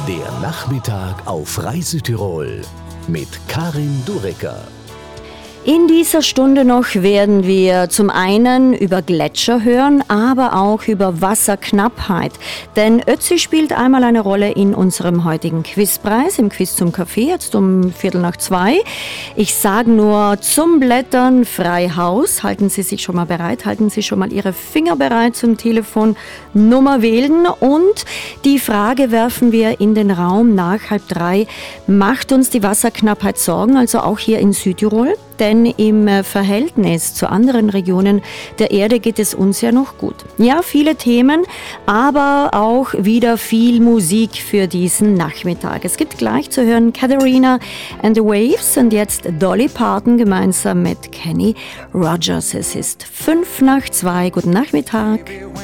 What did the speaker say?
Der Nachmittag auf Reise Tirol mit Karin Durecker. In dieser Stunde noch werden wir zum einen über Gletscher hören, aber auch über Wasserknappheit. Denn Ötzi spielt einmal eine Rolle in unserem heutigen Quizpreis, im Quiz zum Kaffee, jetzt um 1:45. Ich sage nur zum Blättern frei Haus. Halten Sie sich schon mal bereit, halten Sie schon mal Ihre Finger bereit zum Telefonnummer wählen. Und die Frage werfen wir in den Raum nach 2:30. Macht uns die Wasserknappheit Sorgen, also auch hier in Südtirol? Denn im Verhältnis zu anderen Regionen der Erde geht es uns ja noch gut. Ja, viele Themen, aber auch wieder viel Musik für diesen Nachmittag. Es gibt gleich zu hören Katharina and the Waves und jetzt Dolly Parton gemeinsam mit Kenny Rogers. Es ist 2:05. Guten Nachmittag.